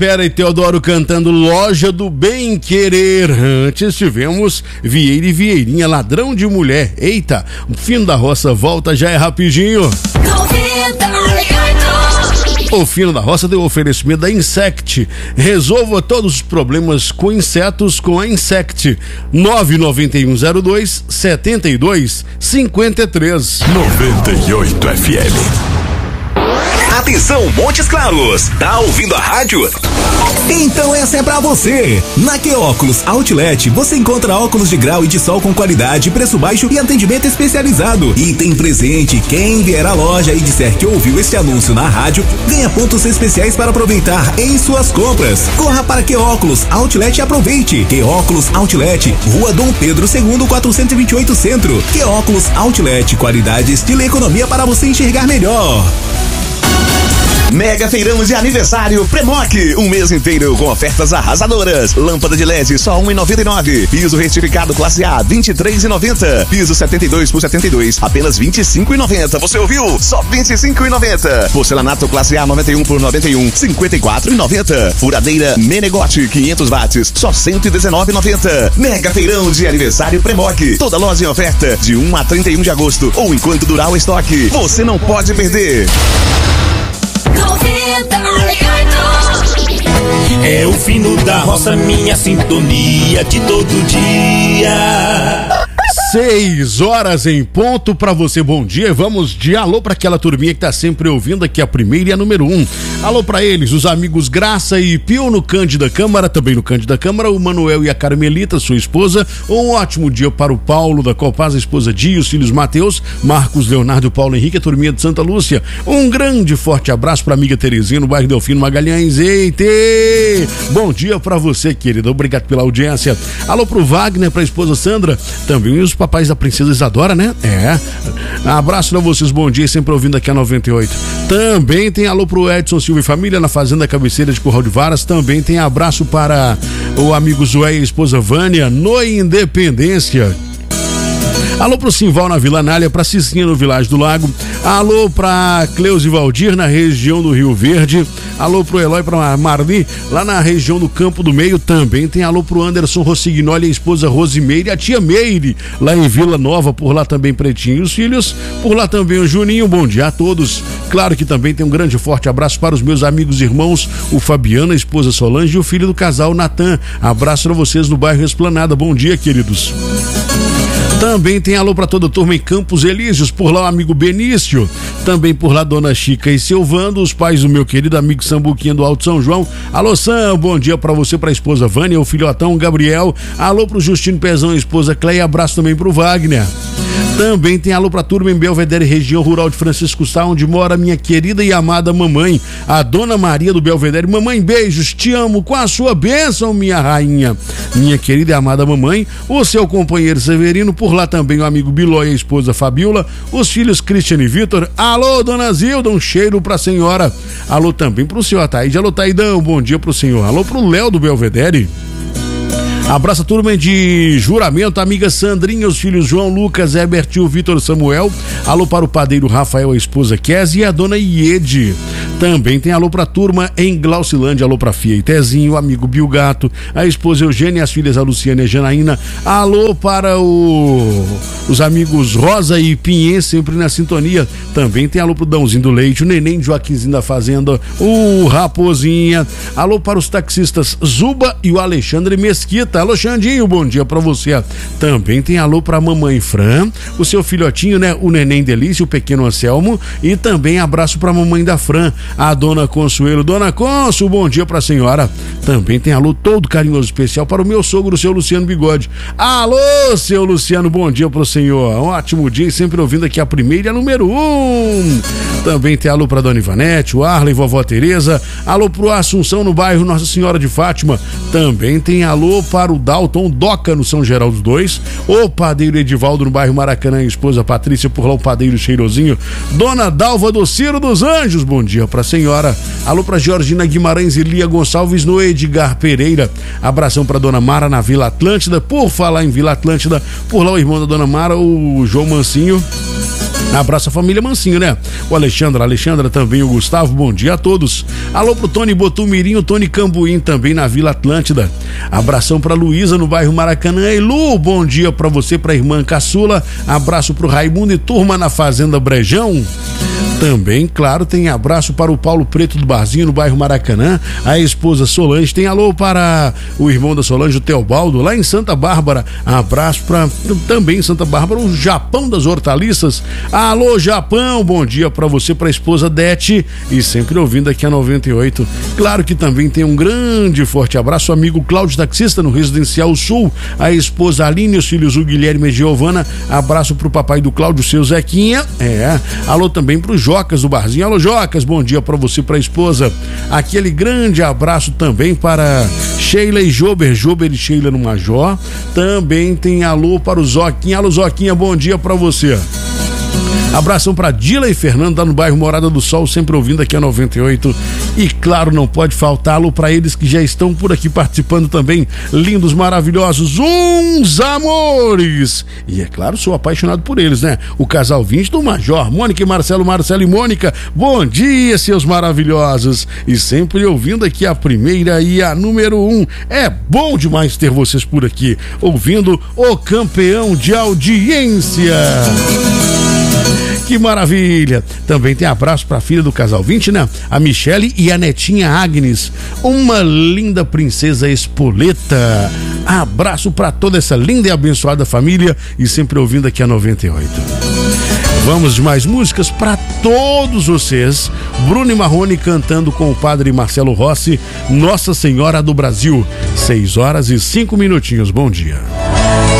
Tapera e Teodoro cantando Loja do Bem Querer. Antes tivemos Vieira e Vieirinha, Ladrão de Mulher. Eita, o Fino da Roça volta, já é rapidinho. 98. O Fino da Roça deu oferecimento da Insect. Resolva todos os problemas com insetos com a Insect. 99102-7253. 98 FM. Atenção, Montes Claros, tá ouvindo a rádio? Então essa é pra você. Na Que Óculos Outlet você encontra óculos de grau e de sol com qualidade, preço baixo e atendimento especializado. E tem presente, quem vier à loja e disser que ouviu este anúncio na rádio, ganha pontos especiais para aproveitar em suas compras. Corra para Que Óculos Outlet e aproveite. Que Óculos Outlet, Rua Dom Pedro II, 428 Centro. Que Óculos Outlet, qualidade, estilo e economia para você enxergar melhor. Mega feirão de aniversário Premoc, um mês inteiro com ofertas arrasadoras. Lâmpada de LED só R$1,99. Piso retificado classe A R$23,90. Piso 72 por 72 apenas R$25,90. Você ouviu? Só R$25,90. Porcelanato classe A 91 por 91 R$54,90. Furadeira Menegote 500 watts só R$119,90. Mega feirão de aniversário Premoc. Toda loja em oferta de 1 a 31 de agosto ou enquanto durar o estoque. Você não pode perder. É o Fino da Roça, minha sintonia de todo dia. 6 horas em ponto pra você, bom dia. Vamos de alô pra aquela turminha que tá sempre ouvindo aqui, a primeira e a número 1. Alô pra eles, os amigos Graça e Pio no Cândida Câmara, também no Cândida Câmara, o Manuel e a Carmelita, sua esposa. Um ótimo dia para o Paulo da Copasa, a esposa Dia, os filhos Mateus, Marcos, Leonardo, Paulo Henrique, a turminha de Santa Lúcia. Um grande forte abraço pra amiga Terezinha no bairro Delfino Magalhães. Eita! Bom dia pra você, querida, obrigado pela audiência. Alô pro Wagner, pra esposa Sandra, também os papais da princesa Isadora, né? Abraço pra vocês, bom dia, sempre ouvindo aqui a 98. Também tem alô pro Edson Silva e família na Fazenda Cabeceira de Curral de Varas. Também tem abraço para o amigo Zoé e a esposa Vânia no Independência. Alô pro Simval na Vila Anália, pra Cicinha no Vilagem do Lago. Alô pra Cleusa e Valdir na região do Rio Verde. Alô pro Eloy, pra Marli lá na região do Campo do Meio. Também tem alô pro Anderson Rossignoli, a esposa Rosimeire e a tia Meire lá em Vila Nova, por lá também Pretinho e os filhos, por lá também o Juninho. Bom dia a todos. Claro que também tem um grande forte abraço para os meus amigos e irmãos, o Fabiano, a esposa Solange e o filho do casal Natan. Abraço pra vocês no bairro Esplanada. Bom dia, queridos. Também tem alô pra toda a turma em Campos Elíseos, por lá o amigo Benício, também por lá Dona Chica e Silvando, os pais do meu querido amigo Sambuquinha do Alto São João. Alô Sam, bom dia pra você, pra esposa Vânia, o filhotão Gabriel. Alô pro Justino Pezão, a esposa Cleia, abraço também pro Wagner. Também tem alô pra turma em Belvedere, região rural de Francisco Sá, onde mora minha querida e amada mamãe, a Dona Maria do Belvedere. Mamãe, beijos, te amo, com a sua bênção, minha rainha. Minha querida e amada mamãe, o seu companheiro Severino, por lá também o amigo Biló e a esposa Fabiola, os filhos Cristiano e Vitor. Alô, Dona Zilda, um cheiro pra senhora. Alô também pro senhor Ataíde. Alô, Taidão, bom dia pro senhor. Alô pro Léo do Belvedere. Abraço a turma de Juramento, amiga Sandrinha, os filhos João, Lucas, Herbert e o Vitor Samuel. Alô para o padeiro Rafael, a esposa Kézia e a dona Iede. Também tem alô pra turma em Glaucilândia, alô pra Fia e Tezinho, o amigo Bilgato, a esposa Eugênia, as filhas a Luciana e a Janaína. Alô para os amigos Rosa e Pinhê, sempre na sintonia. Também tem alô pro Dãozinho do Leite, o Neném Joaquinzinho da Fazenda, o Raposinha. Alô para os taxistas Zuba e o Alexandre Mesquita. Alô, Xandinho, bom dia pra você. Também tem alô pra mamãe Fran, o seu filhotinho, né, o Neném Delícia, o pequeno Anselmo, e também abraço pra mamãe da Fran, a dona Consuelo. Dona Consu, bom dia pra senhora. Também tem alô todo carinhoso especial para o meu sogro, o seu Luciano Bigode. Alô, seu Luciano, bom dia pro senhor. Um ótimo dia e sempre ouvindo aqui a primeira e a número 1. Também tem alô pra dona Ivanete, o Arley, vovó Tereza. Alô pro Assunção no bairro Nossa Senhora de Fátima. Também tem alô para o Dalton Doca no São Geraldo 2. O padeiro Edivaldo no bairro Maracanã, esposa Patrícia, por lá o padeiro Cheirosinho. Dona Dalva do Ciro dos Anjos, bom dia pra senhora. Alô pra Georgina Guimarães e Lia Gonçalves no Edgar Pereira. Abração pra dona Mara na Vila Atlântida. Por falar em Vila Atlântida, por lá o irmão da dona Mara, o João Mancinho. Abraço a família Mansinho, né? O Alexandra também, o Gustavo, bom dia a todos. Alô pro Tony Botumirim, o Tony Cambuim também na Vila Atlântida. Abração pra Luísa no bairro Maracanã. E Lu, bom dia pra você, pra irmã Caçula. Abraço pro Raimundo e turma na Fazenda Brejão. Também, claro, tem abraço para o Paulo Preto do Barzinho no bairro Maracanã. A esposa Solange, tem alô para o irmão da Solange, o Teobaldo, lá em Santa Bárbara. Abraço para também em Santa Bárbara, o Japão das Hortaliças. Alô, Japão, bom dia para você, para a esposa Dete, e sempre ouvindo aqui a 98. Claro que também tem um grande forte abraço, amigo Cláudio Taxista no Residencial Sul, a esposa Aline, os filhos o Guilherme e Giovana. Abraço pro papai do Cláudio, seu Zequinha. Alô também pro Jocas do Barzinho. Alô, Jocas, bom dia pra você, pra esposa. Aquele grande abraço também para Sheila e Jober e Sheila no Major. Também tem alô para o Zoquinha. Alô, Zoquinha, bom dia pra você. Abração pra Dila e Fernando, lá no bairro Morada do Sol, sempre ouvindo aqui a 98. E claro, não pode faltar alô pra eles que já estão por aqui participando também. Lindos, maravilhosos, uns amores. E é claro, sou apaixonado por eles, né? O casal 20 do Major, Mônica e Marcelo, Marcelo e Mônica. Bom dia, seus maravilhosos. E sempre ouvindo aqui a primeira e a número 1. É bom demais ter vocês por aqui, ouvindo o campeão de audiência. Que maravilha! Também tem abraço para a filha do casal 20, né? A Michele e a netinha Agnes, uma linda princesa espoleta. Abraço para toda essa linda e abençoada família e sempre ouvindo aqui a 98. Vamos de mais músicas para todos vocês. Bruno e Marrone cantando com o padre Marcelo Rossi, Nossa Senhora do Brasil. 6 horas e 5 minutinhos. Bom dia.